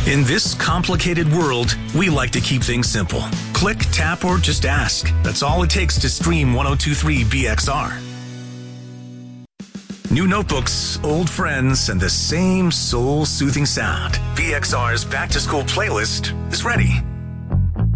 In this complicated world, we like to keep things simple. Click, tap, or just ask. That's all it takes to stream 1023 BXR. New notebooks, old friends, and the same soul-soothing sound. BXR's back-to-school playlist is ready.